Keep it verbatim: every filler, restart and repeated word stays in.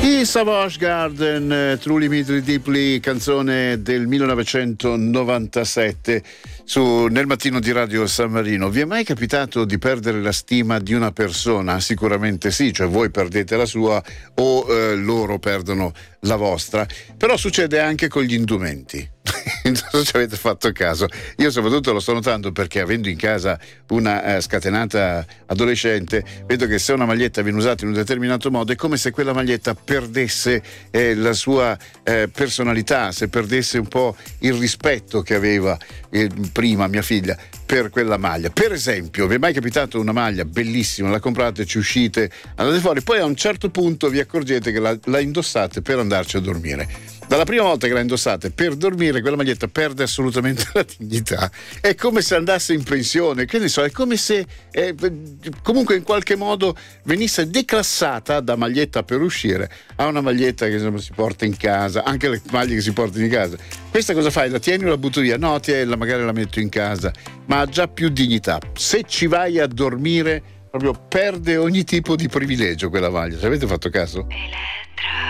I Savage Garden, Truly Madly Deeply, canzone del millenovecentonovantasette su Nel Mattino di Radio San Marino. Vi è mai capitato di perdere la stima di una persona? Sicuramente sì, cioè voi perdete la sua o eh, loro perdono la vostra, però succede anche con gli indumenti. Non so se ci avete fatto caso, io soprattutto lo sto notando perché avendo in casa una eh, scatenata adolescente, vedo che se una maglietta viene usata in un determinato modo è come se quella maglietta perdesse eh, la sua eh, personalità, se perdesse un po' il rispetto che aveva eh, prima mia figlia per quella maglia. Per esempio, vi è mai capitato una maglia bellissima, la comprate, ci uscite, andate fuori, poi a un certo punto vi accorgete che la, la indossate per andarci a dormire. Dalla prima volta che la indossate per dormire, quella maglietta perde assolutamente la dignità. È come se andasse in pensione, che ne so, è come se eh, comunque in qualche modo venisse declassata da maglietta per uscire a una maglietta che insomma, si porta in casa, anche le maglie che si portano in casa. Questa cosa fai? La tieni o la butto via? No, tienila, magari la metto in casa, ma ha già più dignità. Se ci vai a dormire, proprio perde ogni tipo di privilegio quella maglia. Ci avete fatto caso? Elettra.